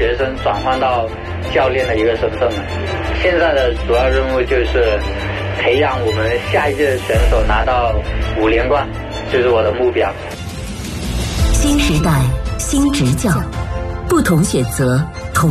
学生转换到教练的一个身份了。现在的主要任务就是培养我们下一届的选手拿到5连冠，就是我的目标。 新时代，新执教，不同选择，